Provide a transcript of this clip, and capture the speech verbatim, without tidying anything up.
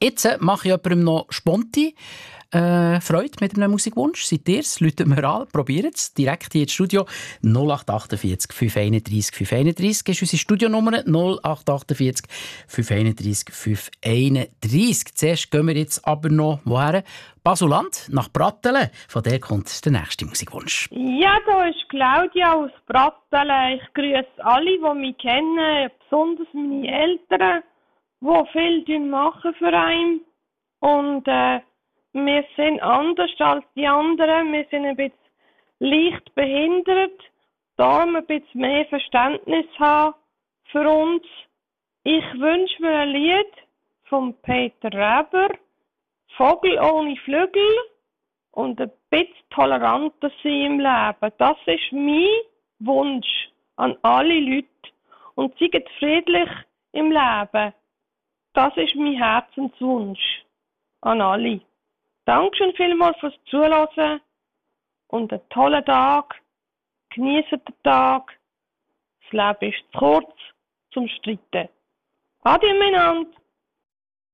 Jetzt äh, mache ich jemandem noch Sponti. Äh, Freude mit einem Musikwunsch. Seid ihr es? Läutet mir an. Probiert es. Direkt hier ins Studio. null acht achtundvierzig fünf einunddreissig fünf einunddreissig ist unsere Studionummer. null acht achtundvierzig fünf einunddreissig fünf einunddreissig. Zuerst gehen wir jetzt aber noch woher? Basuland, nach Brattelen. Von der kommt der nächste Musikwunsch. Ja, da ist Claudia aus Brattelen. Ich grüße alle, die mich kennen, besonders meine Eltern, die viel machen für einen. Und äh, wir sind anders als die anderen. Wir sind ein bisschen leicht behindert. Darum ein bisschen mehr Verständnis haben für uns. Ich wünsche mir ein Lied von Peter Reber, Vogel ohne Flügel, und ein bisschen toleranter sein im Leben. Das ist mein Wunsch an alle Leute. Und seid friedlich im Leben. Das ist mein Herzenswunsch an alle. Dankeschön vielmals fürs Zuhören und einen tollen Tag. Genießt den Tag. Das Leben ist zu kurz zum Streiten. Adieu miteinander.